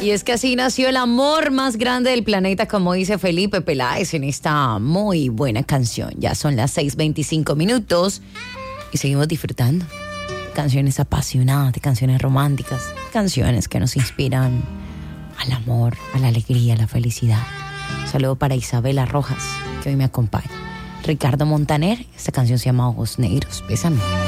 Y es que así nació el amor más grande del planeta, como dice Felipe Peláez en esta muy buena canción. Ya son las 6:25 y seguimos disfrutando. Canciones apasionadas, de canciones románticas, canciones que nos inspiran al amor, a la alegría, a la felicidad. Un saludo para Isabela Rojas, que hoy me acompaña. Ricardo Montaner, esta canción se llama Ojos Negros. Bésame.